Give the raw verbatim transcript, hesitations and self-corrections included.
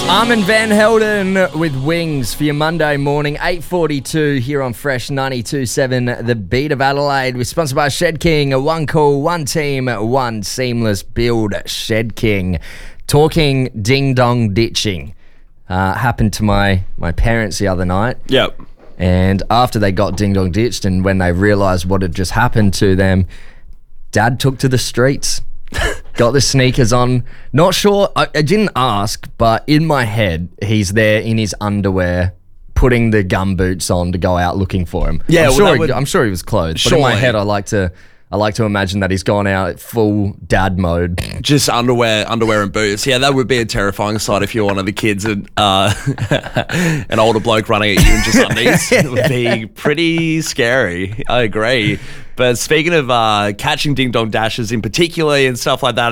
Armin van Helden with Wings for your Monday morning, eight forty-two here on Fresh ninety-two point seven, The Beat of Adelaide. We're sponsored by Shed King, a one call, one team, one seamless build. Shed King. Talking ding-dong ditching. Uh, happened to my, my parents the other night. Yep. And after they got ding-dong ditched and when they realised what had just happened to them, Dad took to the streets. Got the sneakers on. Not sure. I, I didn't ask, but in my head, he's there in his underwear, putting the gumboots on to go out looking for him. Yeah, I'm, well, sure, that he, would- I'm sure he was clothed. But in my Surely. head, I like to, I like to imagine that he's gone out at full dad mode. Just underwear, underwear and boots. Yeah, that would be a terrifying sight if you're one of the kids and uh, an older bloke running at you in just undies. It would be pretty scary. I agree. But speaking of uh, catching ding dong dashes in particular and stuff like that,